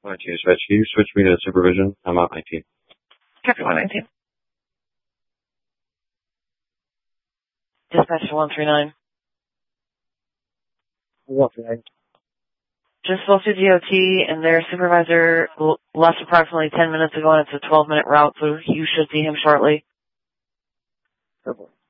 119 dispatch. Can you switch me to supervision? I'm out 19. Copy 119. Dispatch to 139. 139. Just spoke to DOT and their supervisor left approximately 10 minutes ago, and it's a 12-minute route, so you should see him shortly. Okay.